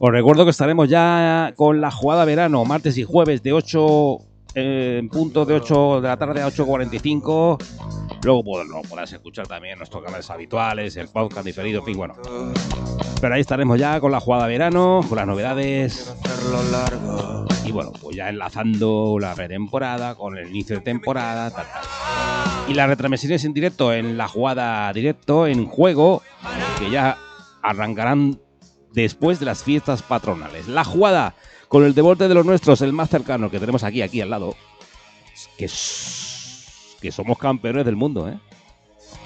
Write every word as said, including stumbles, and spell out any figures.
Os recuerdo que estaremos ya con la jugada verano, martes y jueves de ocho eh, en punto de ocho de la tarde a ocho cuarenta y cinco. Luego pues, lo podrás escuchar también en nuestros canales habituales, el podcast diferido, en fin, bueno. Pero ahí estaremos ya con la jugada verano, con las novedades. Y bueno, pues ya enlazando la pretemporada con el inicio de temporada, tal, tal. Y las retransmisiones en directo en la jugada directo, en juego, que ya arrancarán después de las fiestas patronales. La jugada con el deporte de los nuestros, el más cercano que tenemos aquí, aquí al lado, que, que somos campeones del mundo, ¿eh?